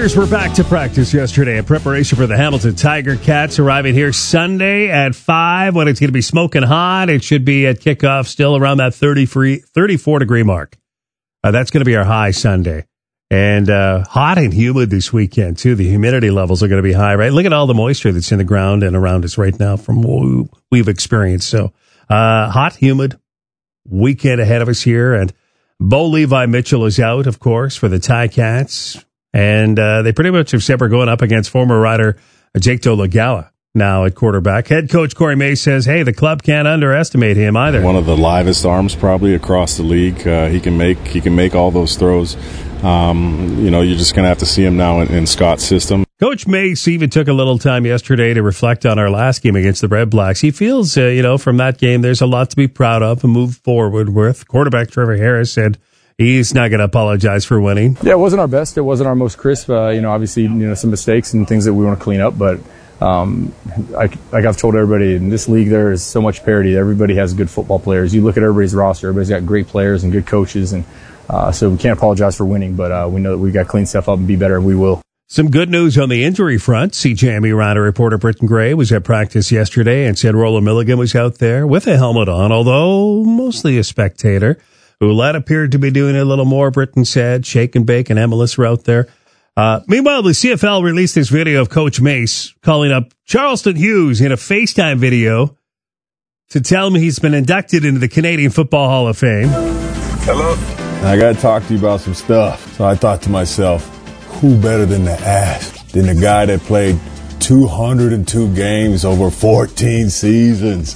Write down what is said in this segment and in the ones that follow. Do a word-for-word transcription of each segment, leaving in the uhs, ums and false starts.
Tigers were back to practice yesterday in preparation for the Hamilton Tiger Cats arriving here Sunday at five when it's going to be smoking hot. It should be at kickoff still around that thirty-three, thirty-four degree mark. Uh, that's going to be our high Sunday. And uh, hot and humid this weekend, too. The humidity levels are going to be high, right? Look at all the moisture that's in the ground and around us right now from what we've experienced. So uh, hot, humid weekend ahead of us here. And Bo Levi Mitchell is out, of course, for the Ticats. And uh, they pretty much have said we're going up against former rider Jake Dolegala now at quarterback. Head coach Corey May says, hey, the club can't underestimate him either. One of the livest arms probably across the league. Uh, he can make he can make all those throws. Um, you know, you're just going to have to see him now in, in Scott's system. Coach Mace even took a little time yesterday to reflect on our last game against the Red Blacks. He feels, uh, you know, from that game, there's a lot to be proud of and move forward with. Quarterback Trevor Harris said he's not going to apologize for winning. Yeah, it wasn't our best. It wasn't our most crisp. Uh, you know, obviously, you know, some mistakes and things that we want to clean up. But um, I, like I've told everybody, in this league there is so much parity. Everybody has good football players. You look at everybody's roster. Everybody's got great players and good coaches. And uh, so we can't apologize for winning. But uh, we know that we got to clean stuff up and be better, and we will. Some good news on the injury front. C J M E Rider reporter Britton Gray was at practice yesterday and said Roland Milligan was out there with a helmet on, although mostly a spectator. Ouellette appeared to be doing a little more, Britton said. Shake and Bake and Emilus were out there. Uh, meanwhile, the C F L released this video of Coach Mace calling up Charleston Hughes in a FaceTime video to tell him he's been inducted into the Canadian Football Hall of Fame. Hello? I got to talk to you about some stuff. So I thought to myself, who better than to ask than the guy that played two hundred two games over fourteen seasons?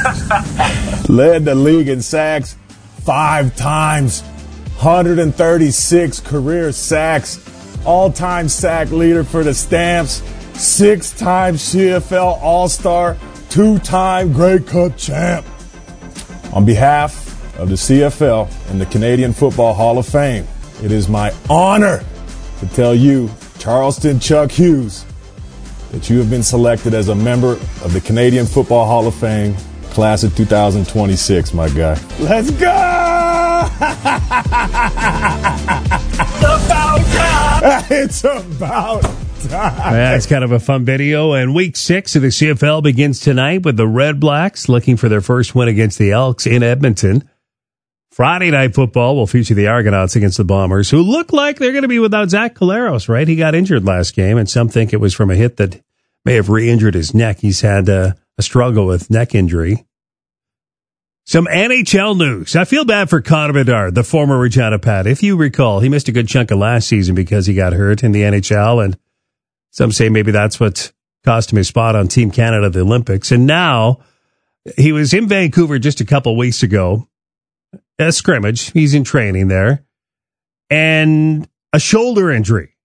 Led the league in sacks five times, one hundred thirty-six career sacks, all-time sack leader for the Stamps, six-time C F L All-Star, two-time Grey Cup champ. On behalf of the C F L and the Canadian Football Hall of Fame, it is my honor to tell you, Charleston Chuck Hughes, that you have been selected as a member of the Canadian Football Hall of Fame, class of two thousand twenty-six, my guy. Let's go! It's about time. Yeah, it's kind of a fun video. And week six of the C F L begins tonight with the Red Blacks looking for their first win against the Elks in Edmonton. Friday Night Football will feature the Argonauts against the Bombers, who look like they're going to be without Zach Collaros, right? He got injured last game, and some think it was from a hit that may have re-injured his neck. He's had uh, a struggle with neck injury. Some N H L news. I feel bad for Connor Bedard, the former Regina Pat. If you recall, he missed a good chunk of last season because he got hurt in the N H L, and some say maybe that's what cost him his spot on Team Canada at the Olympics. And now he was in Vancouver just a couple weeks ago. A scrimmage. He's in training there. And a shoulder injury.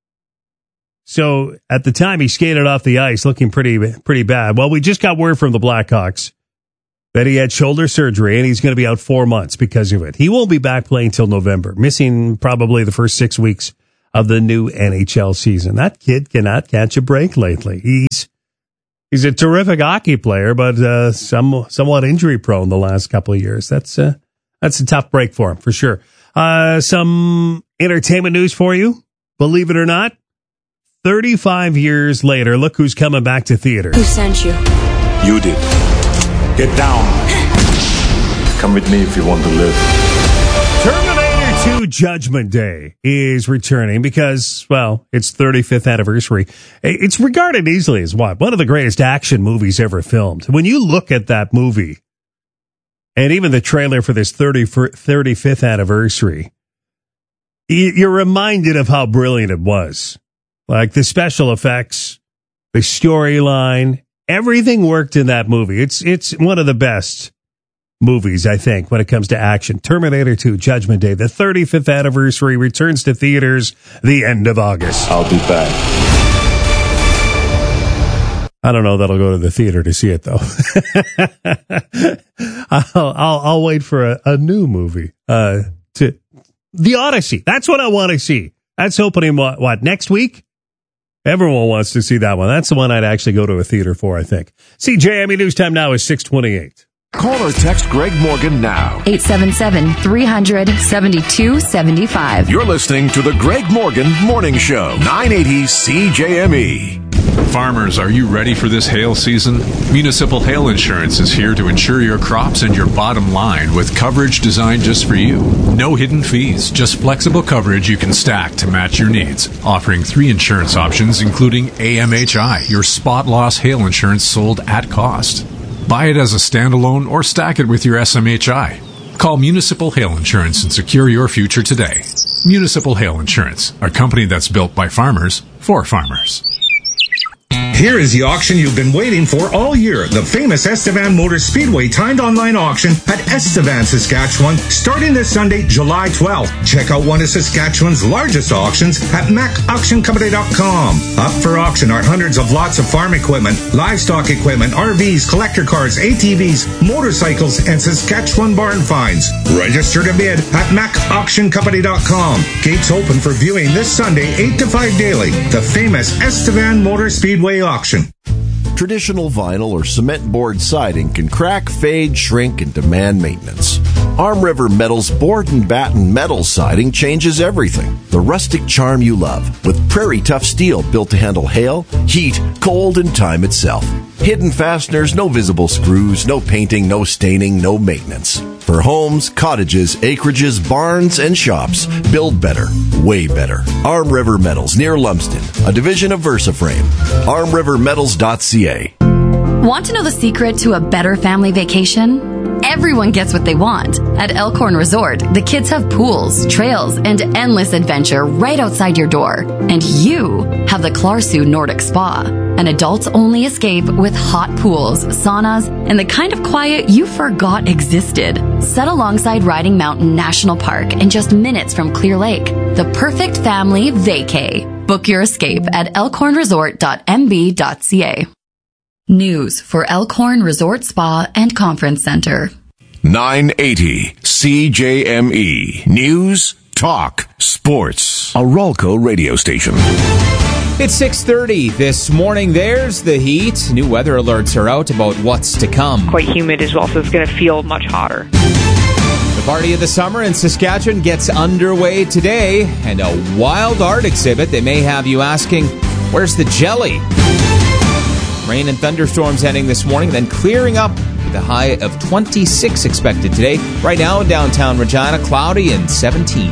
So at the time, he skated off the ice looking pretty pretty bad. Well, we just got word from the Blackhawks that he had shoulder surgery and he's going to be out four months because of it. He won't be back playing till November, missing probably the first six weeks of the new N H L season. That kid cannot catch a break lately. He's he's a terrific hockey player, but uh, some somewhat injury prone the last couple of years. That's uh, that's a tough break for him, for sure. Uh, some entertainment news for you. Believe it or not, thirty-five years later, look who's coming back to theater. Who sent you? You did. Get down. Come with me if you want to live. Terminator two Judgment Day is returning because, well, it's thirty-fifth anniversary. It's regarded easily as what? One of the greatest action movies ever filmed. When you look at that movie, and even the trailer for this thirty-fifth anniversary, you're reminded of how brilliant it was. Like the special effects, the storyline, everything worked in that movie. It's it's one of the best movies, I think, when it comes to action. Terminator two Judgment Day, the thirty-fifth anniversary, returns to theaters the end of August. I'll be back. I don't know that I'll go to the theater to see it, though. I'll, I'll, I'll wait for a, a new movie. Uh, to The Odyssey. That's what I want to see. That's opening, what, what, next week? Everyone wants to see that one. That's the one I'd actually go to a theater for, I think. C J M E News time now is six twenty-eight. Call or text Greg Morgan now. eight seven seven, three hundred, seventy-two seventy-five. You're listening to the Greg Morgan Morning Show, nine eighty C J M E. Farmers, are you ready for this hail season? Municipal Hail Insurance is here to insure your crops and your bottom line with coverage designed just for you. No hidden fees, just flexible coverage you can stack to match your needs. Offering three insurance options, including A M H I, your spot loss hail insurance sold at cost. Buy it as a standalone or stack it with your S M H I. Call Municipal Hail Insurance and secure your future today. Municipal Hail Insurance, a company that's built by farmers for farmers. Here is the auction you've been waiting for all year. The famous Estevan Motor Speedway timed online auction at Estevan, Saskatchewan, starting this Sunday, July twelfth. Check out one of Saskatchewan's largest auctions at mac auction company dot com. Up for auction are hundreds of lots of farm equipment, livestock equipment, R Vs, collector cars, A T Vs, motorcycles, and Saskatchewan barn finds. Register to bid at mac auction company dot com. Gates open for viewing this Sunday, eight to five daily. The famous Estevan Motor Speedway auction. Traditional vinyl or cement board siding can crack, fade, shrink, and demand maintenance. Arm River Metal's board and batten metal siding changes everything. The rustic charm you love, with prairie tough steel built to handle hail, heat, cold, and time itself. Hidden fasteners, no visible screws, no painting, no staining, no maintenance. For homes, cottages, acreages, barns, and shops, build better, way better. Arm River Metals, near Lumsden, a division of VersaFrame. arm river metals dot c a. Want to know the secret to a better family vacation? Everyone gets what they want. At Elkhorn Resort, the kids have pools, trails, and endless adventure right outside your door. And you have the Clarsu Nordic Spa, an adults-only escape with hot pools, saunas, and the kind of quiet you forgot existed. Set alongside Riding Mountain National Park and just minutes from Clear Lake. The perfect family vacay. Book your escape at elkhorn resort dot m b dot c a. News for Elkhorn Resort Spa and Conference Center. nine eighty C J M E. News, talk, sports. A Rolco radio station. It's six thirty this morning. There's the heat. New weather alerts are out about what's to come. Quite humid as well, so it's going to feel much hotter. The party of the summer in Saskatchewan gets underway today, and a wild art exhibit that may have you asking, where's the jelly? Rain and thunderstorms ending this morning, then clearing up with a high of twenty-six expected today. Right now in downtown Regina, cloudy and seventeen.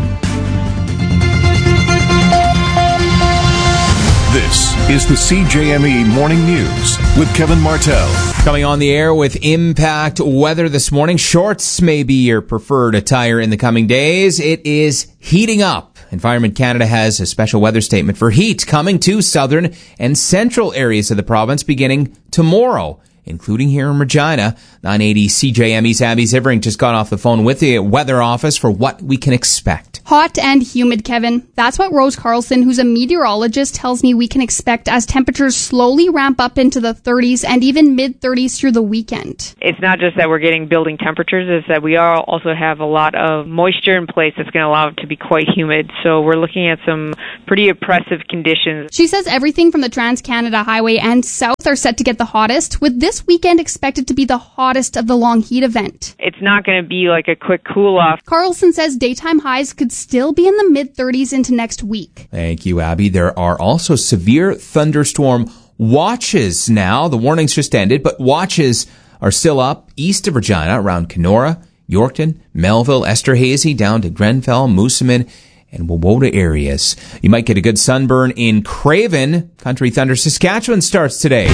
This is the C J M E Morning News with Kevin Martell. Coming on the air with impact weather this morning. Shorts may be your preferred attire in the coming days. It is heating up. Environment Canada has a special weather statement for heat coming to southern and central areas of the province beginning tomorrow, including here in Regina. nine eighty C J M E's Abby Zivering just got off the phone with the weather office for what we can expect. Hot and humid, Kevin. That's what Rose Carlson, who's a meteorologist, tells me we can expect as temperatures slowly ramp up into the thirties and even mid-thirties through the weekend. It's not just that we're getting building temperatures, it's that we are also have a lot of moisture in place that's going to allow it to be quite humid. So we're looking at some pretty oppressive conditions. She says everything from the Trans-Canada Highway and south are set to get the hottest, with this weekend expected to be the hottest of the long heat event. It's not going to be like a quick cool-off. Carlson says daytime highs could still be in the mid-thirties into next week. Thank you, Abby. There are also severe thunderstorm watches now. The warnings just ended, but watches are still up east of Regina around Kenora, Yorkton, Melville, Esterhazy, down to Grenfell, Moosomin, and Wawota areas. You might get a good sunburn in Craven. Country Thunder Saskatchewan starts today.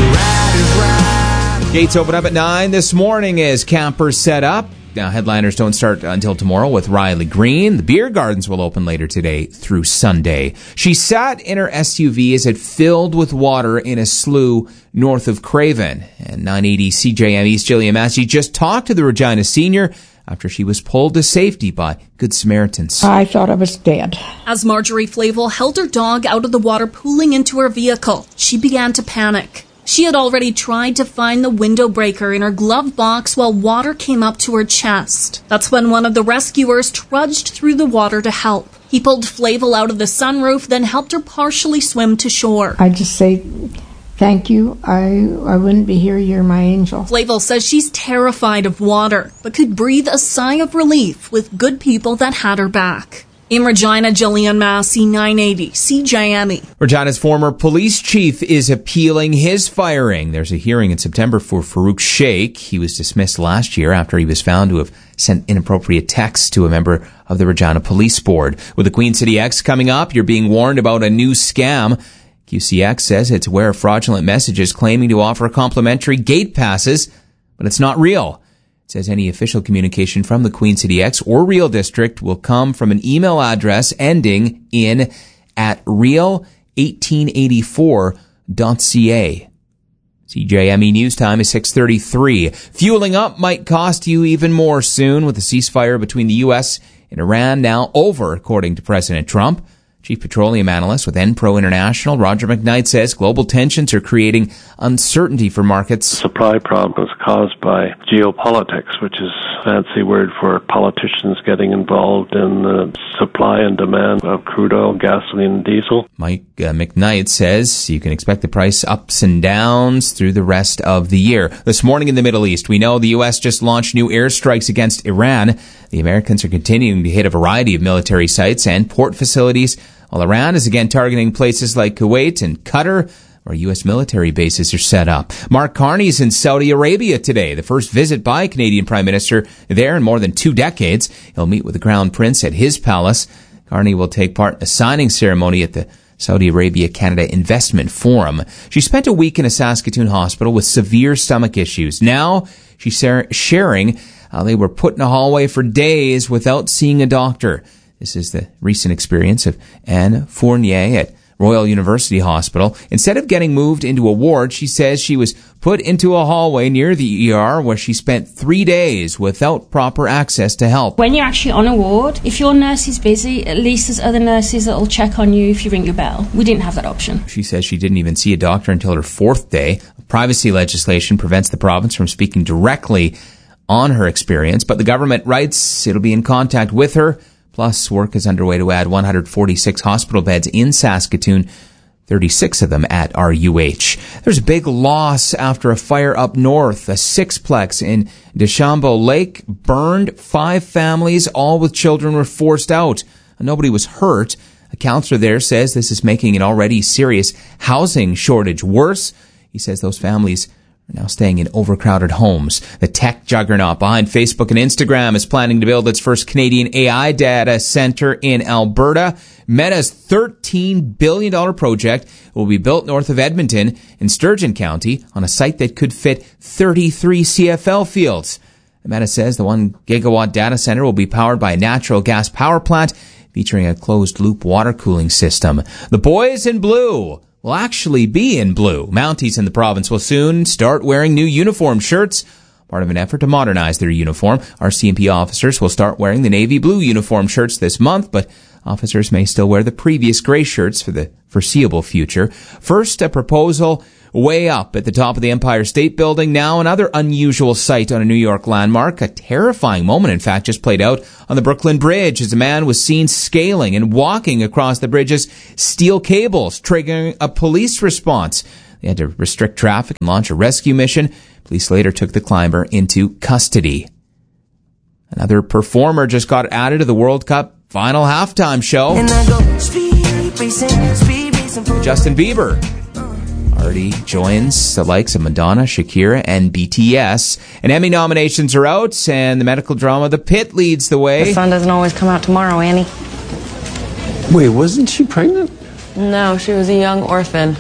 Gates open up at nine this morning as campers set up. Now, headliners don't start until tomorrow with Riley Green. The beer gardens will open later today through Sunday. She sat in her S U V as it filled with water in a slough north of Craven. And nine eighty C J M E's Jillian Massey just talked to the Regina senior after she was pulled to safety by Good Samaritans. I thought I was dead. As Marjorie Flavel held her dog out of the water pooling into her vehicle, she began to panic. She had already tried to find the window breaker in her glove box while water came up to her chest. That's when one of the rescuers trudged through the water to help. He pulled Flavel out of the sunroof, then helped her partially swim to shore. I just say, Thank you. I, I wouldn't be here. You're my angel. Flavel says she's terrified of water, but could breathe a sigh of relief with good people that had her back. In Regina, Jillian Massey, nine eighty, C J M E. Regina's former police chief is appealing his firing. There's a hearing in September for Farouk Sheikh. He was dismissed last year after he was found to have sent inappropriate texts to a member of the Regina Police Board. With the Queen City X coming up, you're being warned about a new scam. Q C X says it's aware of fraudulent messages claiming to offer complimentary gate passes, but it's not real. It says any official communication from the Queen City X or Real District will come from an email address ending in at real eighteen eighty-four dot c a. C J M E News Time is six thirty-three. Fueling up might cost you even more soon, with the ceasefire between the U S and Iran now over, according to President Trump. Chief petroleum analyst with Enpro International, Roger McKnight, says global tensions are creating uncertainty for markets. Supply problem is caused by geopolitics, which is a fancy word for politicians getting involved in the supply and demand of crude oil, gasoline, and diesel. Mike uh, McKnight says you can expect the price ups and downs through the rest of the year. This morning in the Middle East, we know the U S just launched new airstrikes against Iran. The Americans are continuing to hit a variety of military sites and port facilities, while Iran is again targeting places like Kuwait and Qatar, where U S military bases are set up. Mark Carney is in Saudi Arabia today, the first visit by a Canadian Prime Minister there in more than two decades. He'll meet with the Crown Prince at his palace. Carney will take part in a signing ceremony at the Saudi Arabia Canada Investment Forum. She spent a week in a Saskatoon hospital with severe stomach issues. Now she's sharing how they were put in a hallway for days without seeing a doctor. This is the recent experience of Anne Fournier at Royal University Hospital. Instead of getting moved into a ward, she says she was put into a hallway near the E R where she spent three days without proper access to help. When you're actually on a ward, if your nurse is busy, at least there's other nurses that will check on you if you ring your bell. We didn't have that option. She says she didn't even see a doctor until her fourth day. Privacy legislation prevents the province from speaking directly on her experience, but the government writes it'll be in contact with her. Plus, work is underway to add one hundred forty-six hospital beds in Saskatoon, thirty-six of them at R U H. There's a big loss after a fire up north. A sixplex in Deschambault Lake burned. Five families, all with children, were forced out. Nobody was hurt. A counselor there says this is making an already serious housing shortage worse. He says those families are now staying in overcrowded homes. The tech juggernaut behind Facebook and Instagram is planning to build its first Canadian A I data center in Alberta. Meta's thirteen billion dollars project will be built north of Edmonton in Sturgeon County on a site that could fit thirty-three C F L fields. Meta says the one gigawatt data center will be powered by a natural gas power plant featuring a closed-loop water cooling system. The boys in blue will actually be in blue. Mounties in the province will soon start wearing new uniform shirts. Part of an effort to modernize their uniform. R C M P officers will start wearing the navy blue uniform shirts this month, but officers may still wear the previous gray shirts for the foreseeable future. First, a proposal way up at the top of the Empire State Building. Now another unusual sight on a New York landmark. A terrifying moment, in fact, just played out on the Brooklyn Bridge as a man was seen scaling and walking across the bridge's steel cables, triggering a police response. They had to restrict traffic and launch a rescue mission. Police later took the climber into custody. Another performer just got added to the World Cup final halftime show. And I go, speed racing, speed racing for Justin Bieber already joins the likes of Madonna, Shakira, and B T S. And Emmy nominations are out, and the medical drama The Pit leads the way. The sun doesn't always come out tomorrow, Annie. Wait, wasn't she pregnant? No, she was a young orphan.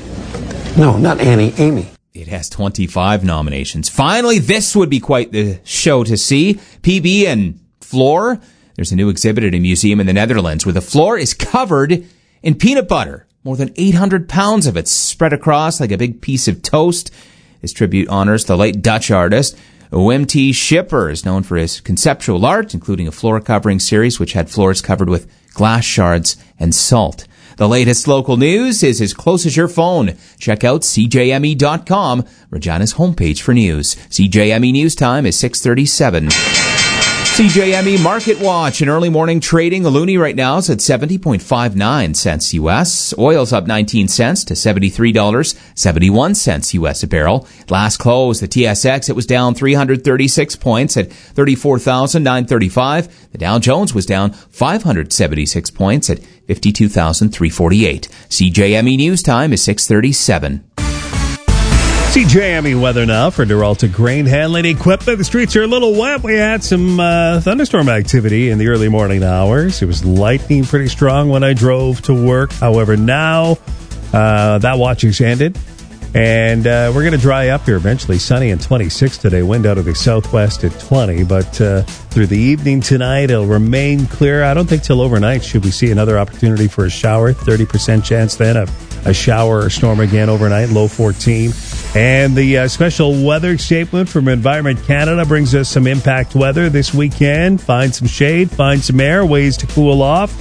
No, not Annie, Amy. It has twenty-five nominations. Finally, this would be quite the show to see. P B and floor. There's a new exhibit at a museum in the Netherlands where the floor is covered in peanut butter. More than eight hundred pounds of it spread across like a big piece of toast. This tribute honors the late Dutch artist Wim T. Schipper, is known for his conceptual art, including a floor covering series which had floors covered with glass shards and salt. The latest local news is as close as your phone. Check out C J M E dot com, Regina's homepage for news. C J M E News Time is six thirty-seven. C J M E Market Watch and early morning trading. A loonie right now is at seventy point five nine cents U S. Oil's up nineteen cents to seventy-three dollars and seventy-one cents U S a barrel. Last close, the T S X, it was down three hundred thirty-six points at thirty-four thousand nine hundred thirty-five. The Dow Jones was down five hundred seventy-six points at fifty-two thousand three hundred forty-eight. C J M E News Time is six thirty-seven. C J M E weather now for Deralta Grain Handling Equipment. The streets are a little wet. We had some uh, thunderstorm activity in the early morning hours. It was lightning pretty strong when I drove to work. However, now uh, that watch is ended. And uh, we're going to dry up here eventually. Sunny and twenty-six today. Wind out of the southwest at twenty. But uh, through the evening tonight, it'll remain clear. I don't think till overnight should we see another opportunity for a shower. thirty percent chance then of a shower or storm again overnight, low fourteen. And the uh, special weather statement from Environment Canada brings us some impact weather this weekend. Find some shade, find some air, ways to cool off.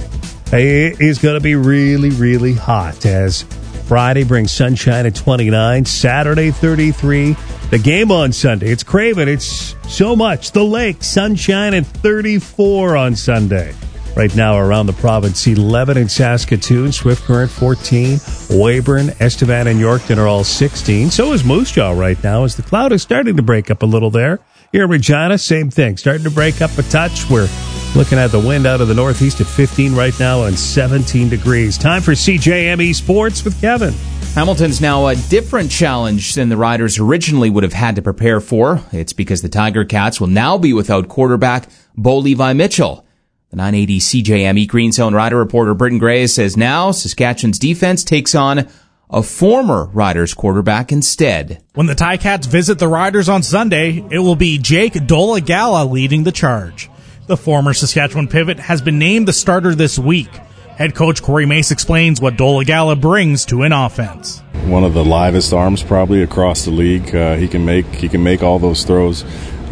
It is going to be really, really hot as Friday brings sunshine at twenty-nine, Saturday thirty-three. The game on Sunday, it's Craven, it's so much. The Lake, sunshine at thirty-four on Sunday. Right now around the province, eleven in Saskatoon, Swift Current fourteen, Weyburn, Estevan, and Yorkton are all sixteen. So is Moose Jaw right now as the cloud is starting to break up a little there. Here in Regina, same thing, starting to break up a touch. We're looking at the wind out of the northeast at fifteen right now and seventeen degrees. Time for C J M E Sports with Kevin. Hamilton's now a different challenge than the Riders originally would have had to prepare for. It's because the Tiger Cats will now be without quarterback Bo Levi Mitchell. The nine eighty C J M E Green Zone Rider reporter Britton Gray says now Saskatchewan's defense takes on a former Riders quarterback instead. When the Ticats visit the Riders on Sunday, it will be Jake Dolegala leading the charge. The former Saskatchewan pivot has been named the starter this week. Head coach Corey Mace explains what Dolegala brings to an offense. One of the livest arms probably across the league. Uh, he can make he can make all those throws.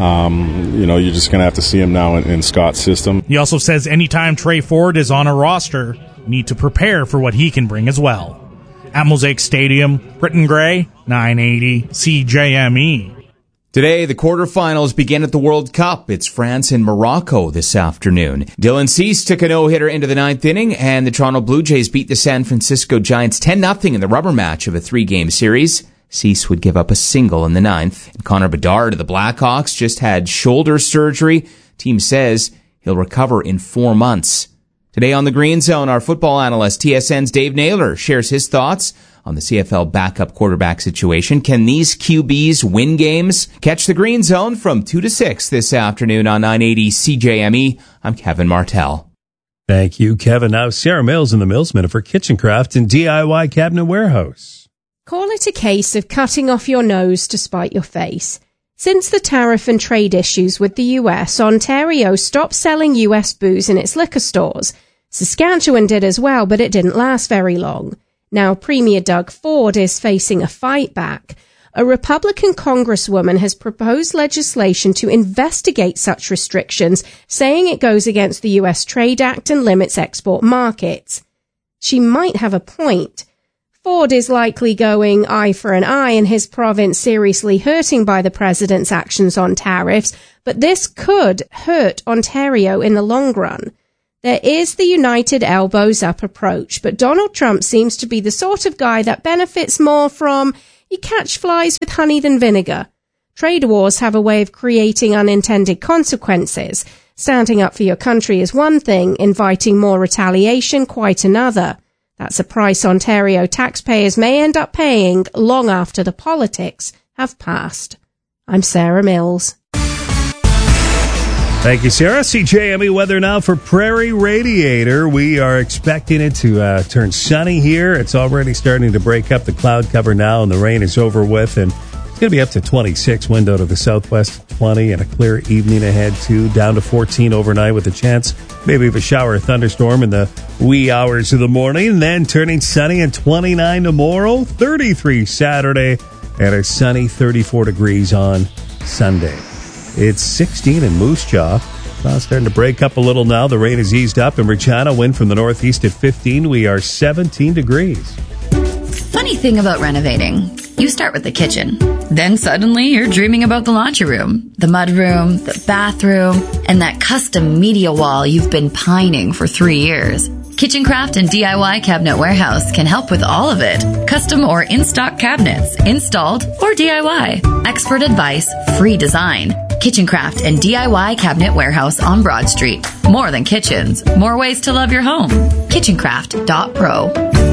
Um, you know, you're just going to have to see him now in, in Scott's system. He also says anytime Trey Ford is on a roster, you need to prepare for what he can bring as well. At Mosaic Stadium, Britton Gray, nine eighty C J M E. Today, the quarterfinals begin at the World Cup. It's France and Morocco this afternoon. Dylan Cease took a no-hitter into the ninth inning, and the Toronto Blue Jays beat the San Francisco Giants ten nothing in the rubber match of a three-game series. Cease would give up a single in the ninth. And Connor Bedard of the Blackhawks just had shoulder surgery. Team says he'll recover in four months. Today on the Green Zone, our football analyst, T S N's Dave Naylor, shares his thoughts on the C F L backup quarterback situation. Can these Q Bs win games? Catch the Green Zone from two to six this afternoon on nine eighty C J M E. I'm Kevin Martell. Thank you, Kevin. Now, Sarah Mills in the Mills Minute for Kitchen Craft and D I Y Cabinet Warehouse. Call it a case of cutting off your nose to spite your face. Since the tariff and trade issues with the U S, Ontario stopped selling U S booze in its liquor stores. Saskatchewan did as well, but it didn't last very long. Now Premier Doug Ford is facing a fight back. A Republican congresswoman has proposed legislation to investigate such restrictions, saying it goes against the U S Trade Act and limits export markets. She might have a point. Ford is likely going eye for an eye in his province, seriously hurting by the president's actions on tariffs, but this could hurt Ontario in the long run. There is the united elbows up approach, but Donald Trump seems to be the sort of guy that benefits more from you catch flies with honey than vinegar. Trade wars have a way of creating unintended consequences. Standing up for your country is one thing, inviting more retaliation quite another. That's a price Ontario taxpayers may end up paying long after the politics have passed. I'm Sarah Mills. Thank you, Sarah. C J M E weather now for Prairie Radiator. We are expecting it to uh, turn sunny here. It's already starting to break up the cloud cover now, and the rain is over with. And it's going to be up to twenty-six, wind out of the southwest, twenty, and a clear evening ahead, too. Down to fourteen overnight with a chance maybe of a shower or thunderstorm in the wee hours of the morning. Then turning sunny and twenty-nine tomorrow, thirty-three Saturday, and a sunny thirty-four degrees on Sunday. It's sixteen in Moose Jaw. Cloud's starting to break up a little now. The rain has eased up. In Regina, wind from the northeast at fifteen. We are seventeen degrees. Funny thing about renovating, you start with the kitchen. Then suddenly you're dreaming about the laundry room, the mudroom, the bathroom, and that custom media wall you've been pining for three years. Kitchencraft and D I Y Cabinet Warehouse can help with all of it. Custom or in-stock cabinets, installed or D I Y. Expert advice, free design. Kitchencraft and D I Y Cabinet Warehouse on Broad Street. More than kitchens, more ways to love your home. kitchencraft dot pro.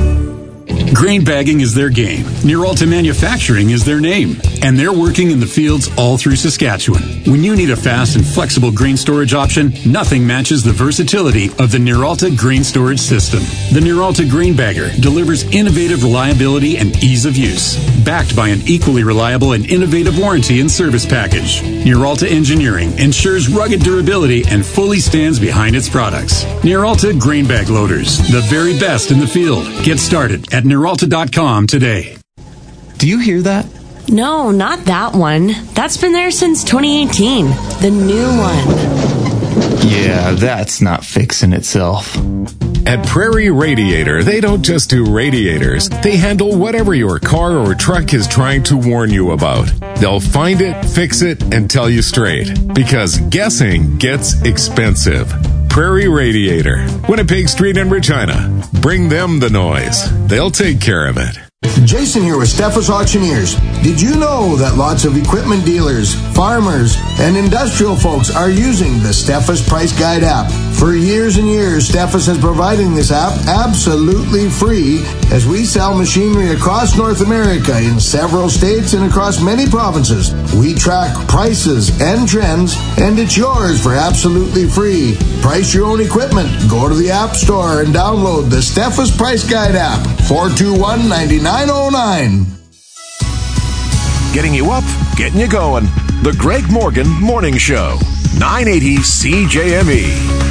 Grain bagging is their game. Neuralta Manufacturing is their name. And they're working in the fields all through Saskatchewan. When you need a fast and flexible grain storage option, nothing matches the versatility of the Neuralta Grain Storage System. The Neuralta Grain Bagger delivers innovative reliability and ease of use, backed by an equally reliable and innovative warranty and service package. Neuralta Engineering ensures rugged durability and fully stands behind its products. Neuralta Grain Bag Loaders, the very best in the field. Get started at Neuralta dot com today. Do you hear that? No, not that one. That's been there since twenty eighteen. The new one. Yeah, that's not fixing itself. At Prairie Radiator, they don't just do radiators. They handle whatever your car or truck is trying to warn you about. They'll find it, fix it, and tell you straight. Because guessing gets expensive. Prairie Radiator, Winnipeg Street in Regina. Bring them the noise. They'll take care of it. Jason here with Steffes Auctioneers. Did you know that lots of equipment dealers, farmers, and industrial folks are using the Steffes Price Guide app? For years and years, Steffes has provided this app absolutely free as we sell machinery across North America in several states and across many provinces. We track prices and trends, and it's yours for absolutely free. Price your own equipment. Go to the App Store and download the Steffes Price Guide app. four two one, nine nine zero nine. Getting you up, getting you going. The Greg Morgan Morning Show. nine eighty C J M E.